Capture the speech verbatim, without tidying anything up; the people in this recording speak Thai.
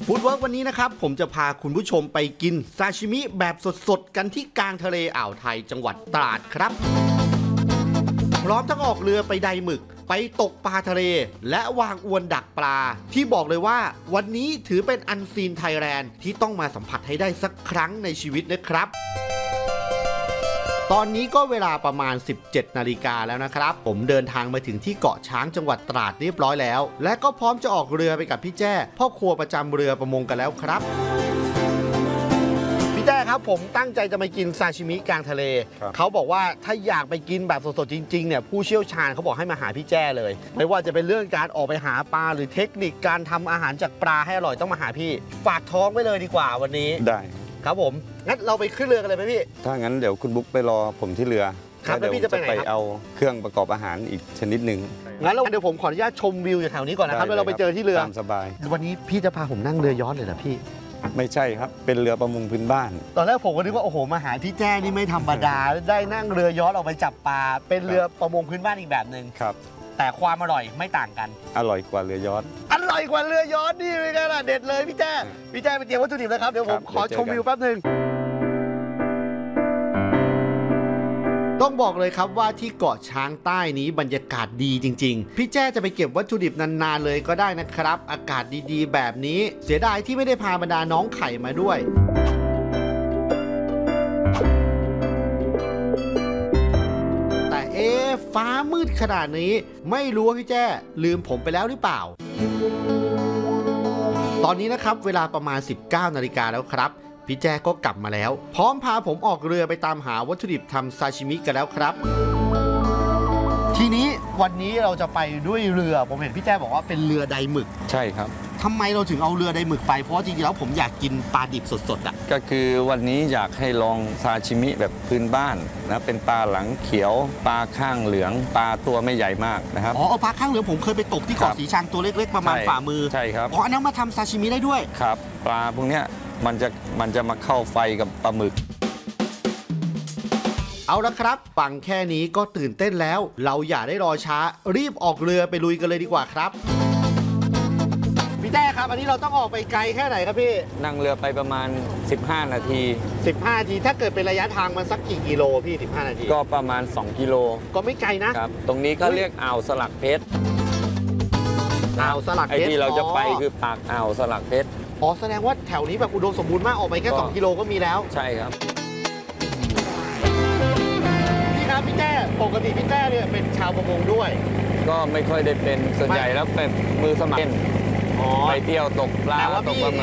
ฟู้ดเวิร์กวันนี้นะครับผมจะพาคุณผู้ชมไปกินซาชิมิแบบสดๆกันที่กลางทะเลอ่าวไทยจังหวัดตราดครับพร้อมทั้งออกเรือไปไดหมึกไปตกปลาทะเลและวางอวนดักปลาที่บอกเลยว่าวันนี้ถือเป็นอันซีนไทยแลนด์ที่ต้องมาสัมผัสให้ได้สักครั้งในชีวิตนะครับตอนนี้ก็เวลาประมาณ สิบเจ็ดนาฬิกาแล้วนะครับผมเดินทางมาถึงที่เกาะช้างจังหวัดตราดเรียบร้อยแล้วและก็พร้อมจะออกเรือไปกับพี่แจ้พ่อครัวประจำเรือประมงกันแล้วครับพี่แจ้ครับผมตั้งใจจะไปกินซาชิมิกลางทะเลเขาบอกว่าถ้าอยากไปกินแบบสดๆจริงๆเนี่ยผู้เชี่ยวชาญเขาบอกให้มาหาพี่แจ้เลยไม่ว่าจะเป็นเรื่องการออกไปหาปลาหรือเทคนิคการทำอาหารจากปลาให้อร่อยต้องมาหาพี่ฝากท้องไว้เลยดีกว่าวันนี้ได้ครับผมงั้นเราไปขึ้นเรือกันเลยไหมพี่ถ้างั้นเดี๋ยวคุณบุ๊กไปรอผมที่เรือครับแล้วพี่จะไปไหนครับไปเอาเครื่องประกอบอาหารอีกชนิดหนึ่งงั้นเดี๋ยวผมขออนุญาตชมวิวจากแถวนี้ก่อนนะครับแล้วเราไปเจอที่เรือตามสบายวันนี้พี่จะพาผมนั่งเรือยอชท์เลยเหรอพี่ไม่ใช่ครับเป็นเรือประมงพื้นบ้านตอนแรกผมก็นึกว่าโอ้โหมาหาพี่แจ้นี่ไม่ธรรมดาได้นั่งเรือยอชท์ออกไปจับปลาเป็นเรือประมงพื้นบ้านอีกแบบหนึ่งครับแต่ความอร่อยไม่ต่างกันอร่อยกว่าเรือยอชท์อร่อยกว่าเรือยอชท์นี่เลยกันเด็ดเลยพี่แจ้พี่แจ้ไปเตรียมวัตถุดิบแล้วครับเดี๋ยวผมขอชมวิวแป๊บนึงต้องบอกเลยครับว่าที่เกาะช้างใต้นี้บรรยากาศดีจริงๆพี่แจ้จะไปเก็บวัตถุดิบนานๆเลยก็ได้นะครับอากาศดีๆแบบนี้เสียดายที่ไม่ได้พาบรรดาน้องไข่มาด้วยแต่เอ๊ะฟ้ามืดขนาดนี้ไม่รู้ว่าพี่แจ้ลืมผมไปแล้วหรือเปล่าตอนนี้นะครับเวลาประมาณ สิบเก้านาฬิกาแล้วครับพี่แจ้ก็กลับมาแล้วพร้อมพาผมออกเรือไปตามหาวัตถุดิบทำซาชิมิกันแล้วครับทีนี้วันนี้เราจะไปด้วยเรือผมเห็นพี่แจ้บอกว่าเป็นเรือไดหมึกใช่ครับทำไมเราถึงเอาเรือไดหมึกไปเพราะจริงๆแล้วผมอยากกินปลาดิบสดๆอ่ะก็คือวันนี้อยากให้ลองซาชิมิแบบพื้นบ้านนะเป็นปลาหลังเขียวปลาข้างเหลืองปลาตัวไม่ใหญ่มากนะครับอ๋อปลาข้างเหลืองผมเคยไปตกที่เกาะสีชังตัวเล็กๆประมาณฝ่ามือใช่ครับอ๋ออันนั้นมาทำซาชิมิได้ด้วยครับปลาพวกเนี้ยมันจะมันจะมาเข้าไฟกับปลาหมึกเอาละครับฟังแค่นี้ก็ตื่นเต้นแล้วเราอย่าได้รอช้ารีบออกเรือไปลุยกันเลยดีกว่าครับพี่แจ้ครับอันนี้เราต้องออกไปไกลแค่ไหนครับพี่นั่งเรือไปประมาณสิบห้านาทีสิบห้านาทีถ้าเกิดเป็นระยะทางมันสักกี่กิโลพี่สิบห้านาทีก็ประมาณสองกิโลก็ไม่ไกลนะครับตรงนี้ก็เรียกอ่าวสลักเพชรอ่าวสลักเพชรไอ้ที่เราจะไปคือปากอ่าวสลักเพชรอ๋อแสดงว่าแถวนี้แบบอุดมสมบูรณ์มากออกไปแค่สองกิโลก็มีแล้วใช่ครับพี่ครับพี่แจ้ปกติพี่แจ้เนี่ยเป็นชาวประมงด้วยก็ไม่ค่อยได้เป็นส่วนใหญ่แล้วเป็นมือสมัครไปเที่ยวตกปลาตกปลา